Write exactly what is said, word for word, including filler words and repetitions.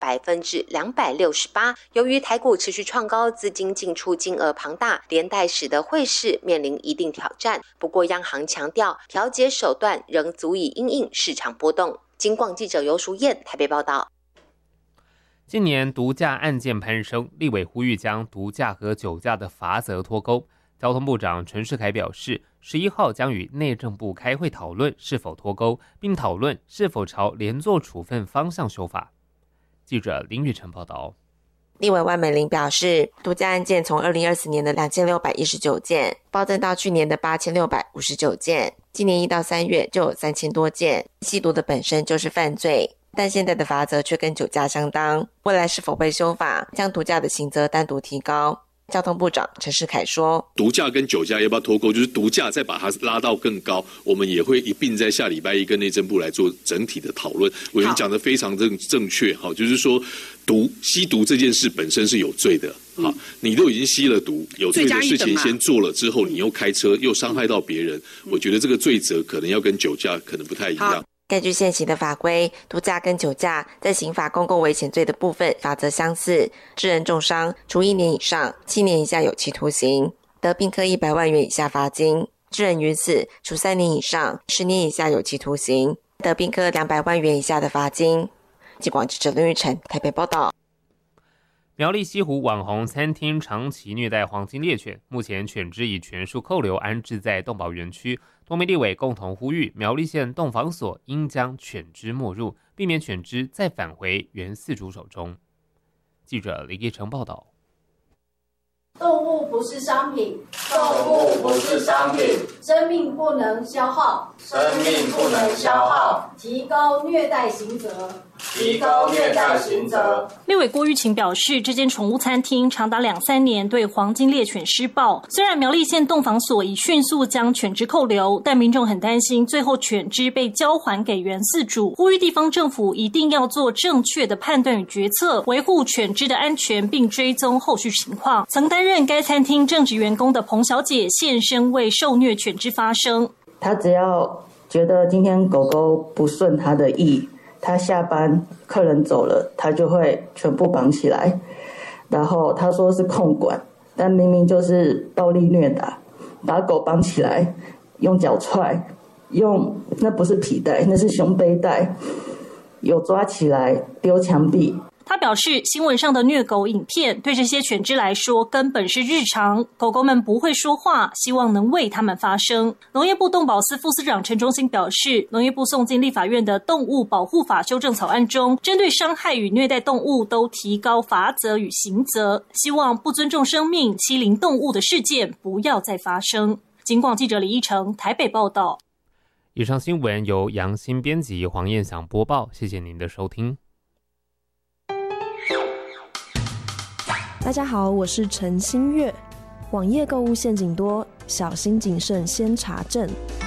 百分之两百六十八。由于台股持续创高，资金进出金额庞大，连带使得汇市面临一定挑战。不过央行强调，调节手段仍足以因应市场波动。金广记者游淑燕台北报道。 近年毒驾案件攀升，立委呼吁将毒驾和酒驾的罚则脱钩。交通部长陈世凯表示，十一号将与内政部开会讨论是否脱钩，并讨论是否朝连坐处分方向修法。记者林宇晨报道。 立委万美玲表示，毒驾案件从二零二四年的两千六百一十九件暴增到去年的八千六百五十九件，今年一到三月就有三千多件。吸毒的本身就是犯罪，但现在的罚则却跟酒驾相当，未来是否会修法，将毒驾的刑责单独提高？交通部长陈世凯说， 毒驾跟酒驾要不要脱钩，就是毒驾再把它拉到更高，我们也会一并在下礼拜一跟内政部来做整体的讨论。委员讲得非常正正确，就是说毒吸毒这件事本身是有罪的，嗯、你都已经吸了毒，有罪的事情先做了之后，你又开车又伤害到别人，嗯、我觉得这个罪责可能要跟酒驾可能不太一样。 根据现行的法规，毒驾跟酒驾在刑法公共危险罪的部分法则相似，致人重伤，处一年以上七年以下有期徒刑，得并科一百万元以下罚金；致人于死，处三年以上十年以下有期徒刑，得并科两百万元以下的罚金。金广记者林玉成台北报道。 苗栗西湖网红餐厅长期虐待黄金猎犬，目前犬只已全数扣留安置在动保园区。多名立委共同呼吁苗栗县动防所应将犬只没入，避免犬只再返回原饲主手中。记者李继成报道。 动物不是商品， 动物不是商品， 生命不能消耗， 生命不能消耗， 提高虐待刑责， 提高虐待刑责。 立委郭玉琴表示，这间宠物餐厅长达两三年对黄金猎犬施暴，虽然苗栗县动防所已迅速将犬只扣留，但民众很担心最后犬只被交还给原饲主，呼吁地方政府一定要做正确的判断与决策，维护犬只的安全，并追踪后续情况。曾担任该餐厅正职员工的彭小姐现身为受虐犬只发声。 她只要觉得今天狗狗不顺她的意，他下班客人走了，他就会全部绑起来，然后他说是控管，但明明就是暴力虐打，把狗绑起来，用脚踹，用那不是皮带，那是胸背带，有抓起来丢墙壁。 他表示，新闻上的虐狗影片对这些犬只来说根本是日常，狗狗们不会说话，希望能为他们发声。农业部动保司副司长陈忠兴表示，农业部送进立法院的动物保护法修正草案中，针对伤害与虐待动物都提高罚则与刑责，希望不尊重生命、欺凌动物的事件不要再发生。警广记者李义成台北报道。 以上新闻由杨新编辑，黄燕祥播报，谢谢您的收听。 大家好，我是陈新月。网页购物陷阱多，小心谨慎先查证。